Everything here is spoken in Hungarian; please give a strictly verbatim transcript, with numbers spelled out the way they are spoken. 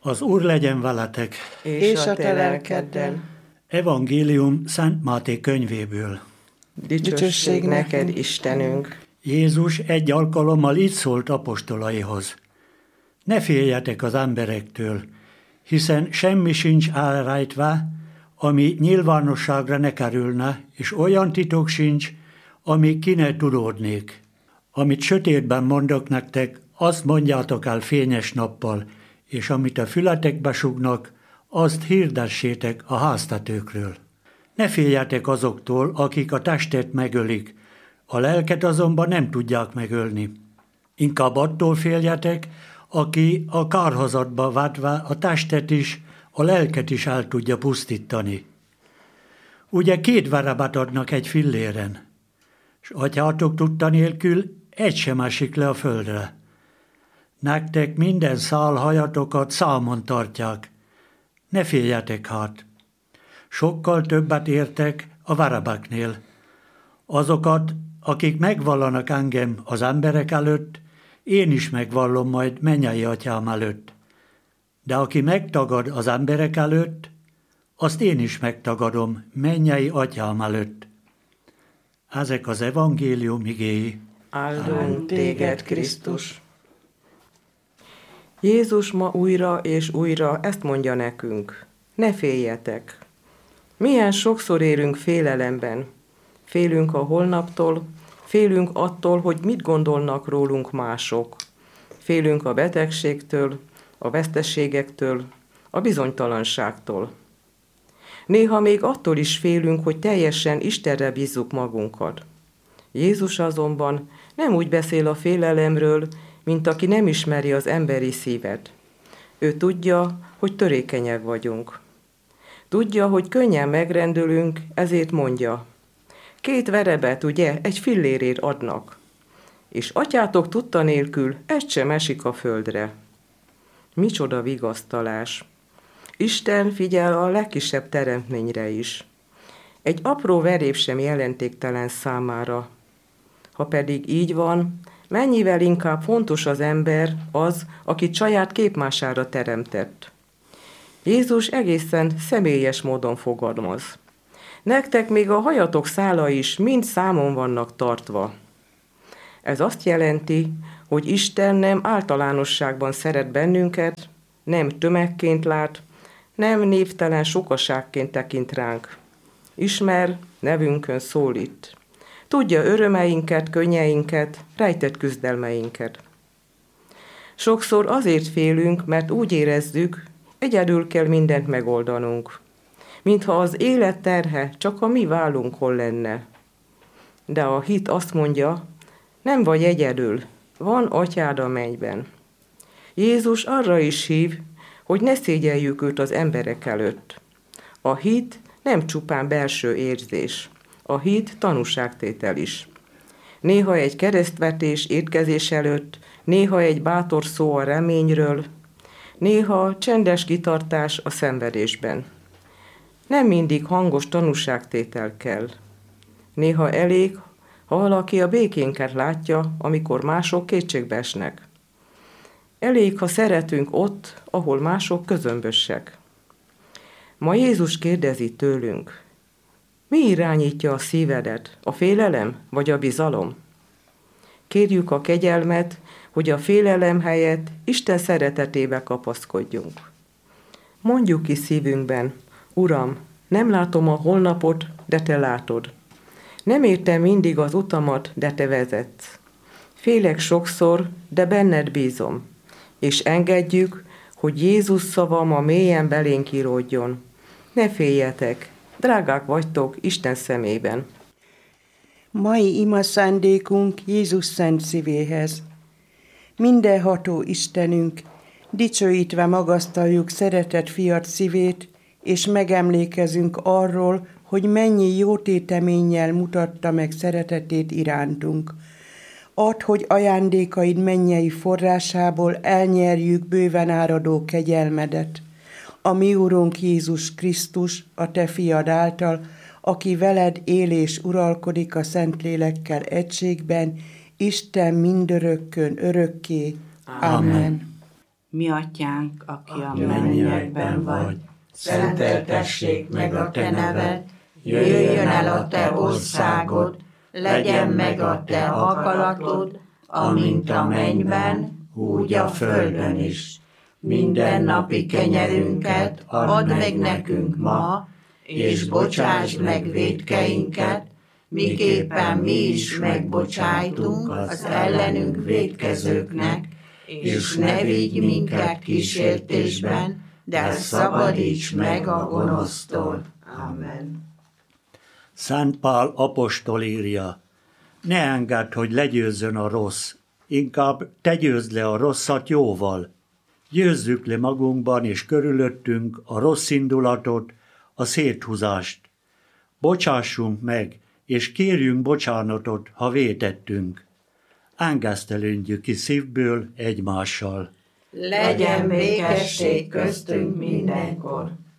Az Úr legyen veletek, és a te lelkeddel. Evangélium Szent Máté könyvéből. Dicsőség neked, Istenünk! Jézus egy alkalommal így szólt apostolaihoz. Ne féljetek az emberektől, hiszen semmi sincs elrejtve, ami nyilvánosságra ne kerülne, és olyan titok sincs, ami ki ne tudódnék. Amit sötétben mondok nektek, azt mondjátok el fényes nappal, és amit a fületekbe sugnak, azt hirdessétek a háztetőkről. Ne féljetek azoktól, akik a testet megölik, a lelket azonban nem tudják megölni. Inkább attól féljetek, aki a kárhozatba vetve a testet is, a lelket is el tudja pusztítani. Ugye két verebet adnak egy filléren, s atyátok tudta nélkül egy sem esik le a földre. Nektek minden szál hajatokat számon tartják. Ne féljetek hát. Sokkal többet értek a verebeknél. Azokat, akik megvallanak engem az emberek előtt, én is megvallom majd mennyei atyám előtt. De aki megtagad az emberek előtt, azt én is megtagadom mennyei atyám előtt. Ezek az evangélium igéi. Áldunk téged, Krisztus! Jézus ma újra és újra ezt mondja nekünk. Ne féljetek! Milyen sokszor érünk félelemben. Félünk a holnaptól, félünk attól, hogy mit gondolnak rólunk mások. Félünk a betegségtől, a veszteségektől, a bizonytalanságtól. Néha még attól is félünk, hogy teljesen Istenre bízzuk magunkat. Jézus azonban nem úgy beszél a félelemről, mint aki nem ismeri az emberi szívet. Ő tudja, hogy törékenyek vagyunk. Tudja, hogy könnyen megrendülünk, ezért mondja. Két verebet, ugye, egy fillérért adnak. És atyátok tudta nélkül egy sem esik a földre. Micsoda vigasztalás! Isten figyel a legkisebb teremtményre is. Egy apró verép sem jelentéktelen számára. Ha pedig így van, mennyivel inkább fontos az ember az, akit saját képmására teremtett. Jézus egészen személyes módon fogalmaz. Nektek még a hajatok szála is mind számon vannak tartva. Ez azt jelenti, hogy Isten nem általánosságban szeret bennünket, nem tömegként lát, nem névtelen sokaságként tekint ránk. Ismer, nevünkön szólít. Tudja örömeinket, könnyeinket, rejtett küzdelmeinket. Sokszor azért félünk, mert úgy érezzük, egyedül kell mindent megoldanunk. Mintha az élet terhe csak a mi vállunkon lenne. De a hit azt mondja, nem vagy egyedül, van atyád a mennyben. Jézus arra is hív, hogy ne szégyeljük őt az emberek előtt. A hit nem csupán belső érzés. A hit tanúságtétel is. Néha egy keresztvetés étkezés előtt, néha egy bátor szó a reményről, néha csendes kitartás a szenvedésben. Nem mindig hangos tanúságtétel kell. Néha elég, ha valaki a békénket látja, amikor mások kétségbe esnek. Elég, ha szeretünk ott, ahol mások közömbösek. Ma Jézus kérdezi tőlünk, mi irányítja a szívedet, a félelem vagy a bizalom? Kérjük a kegyelmet, hogy a félelem helyett Isten szeretetébe kapaszkodjunk. Mondjuk ki szívünkben, Uram, nem látom a holnapot, de Te látod. Nem értem mindig az utamat, de Te vezetsz. Félek sokszor, de benned bízom, és engedjük, hogy Jézus szava ma mélyen belénk íródjon. Ne féljetek, drágák vagytok Isten szemében. Mai ima szándékunk Jézus szent szívéhez. Mindenható Istenünk, dicsőítve magasztaljuk szeretett fiat szívét, és megemlékezünk arról, hogy mennyi jó téteménnyel mutatta meg szeretetét irántunk. Add, hogy ajándékaid mennyei forrásából elnyerjük bőven áradó kegyelmedet. A mi Urunk Jézus Krisztus, a Te fiad által, aki veled él és uralkodik a Szentlélekkel egységben, Isten mindörökkön örökké. Amen. Amen. mi atyánk, aki a mennyekben vagy, szenteltessék meg a te neved, jöjjön el a te országod, legyen meg a te akaratod, amint a mennyben, úgy a földön is. Minden napi kenyerünket add meg nekünk ma, és bocsásd meg vétkeinket, miképpen mi is megbocsájtunk az ellenünk vétkezőknek, és ne vigy minket kísértésben, de szabadíts meg a gonosztól. Amen. Szent Pál apostol írja, ne engedd, hogy legyőzzön a rossz, inkább te győzd le a rosszat jóval. Győzzük le magunkban és körülöttünk a rossz indulatot, a széthúzást. Bocsássunk meg, és kérjünk bocsánatot, ha vétettünk. Engesztelődjük ki szívből egymással. Legyen békesség köztünk mindenkor.